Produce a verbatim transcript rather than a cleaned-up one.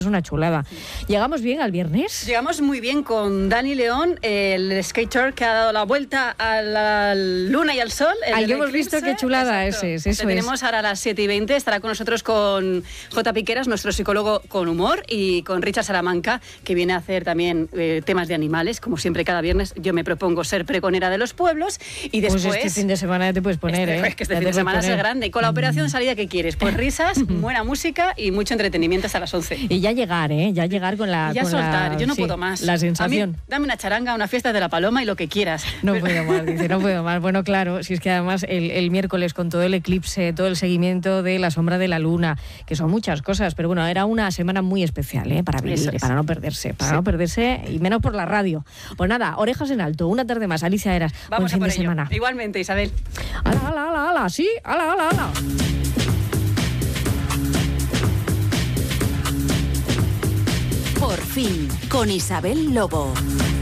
Es una chulada. ¿Llegamos bien al viernes? Llegamos muy bien con Dani León, el skater que ha dado la vuelta a la luna y al sol. Al que hemos visto qué chulada ese es. Eso Te tenemos es. ahora a las siete y veinte. Estará con nosotros con J. Piqueras, nuestro psicólogo con humor, y con Richard Salamanca, que viene a hacer también eh, temas de animales. Como siempre, cada viernes yo me propongo ser pregonera de los pueblos. Y después... Pues este fin de semana ya te puedes poner, este, ¿eh? Es que este Ya fin de semana es grande. Y con la operación salida, ¿qué quieres? Pues risas, buena música y mucho entretenimiento hasta las once. Y ya llegar, ¿eh? Ya llegar con la... Y ya con soltar, la, yo no sí, puedo más. La sensación. A mí, dame una charanga, una fiesta de la Paloma y lo que quieras. No Pero... puedo más, dice, no puedo más. Bueno, claro, si es que además el, el miércoles con todo el eclipse, todo el seguimiento de la sombra de la luna, que son muchas cosas, pero bueno, era una semana muy especial, ¿eh? Para vivir, para no perderse, para sí. no perderse, y menos por la radio. Pues nada, orejas en alto, una tarde más. Alicia Eras, vamos buen fin a por de ello. semana. Igualmente, Isabel. Ala, ala, ala, ala, sí, ala, ala, ala. Por fin, con Isabel Lobo.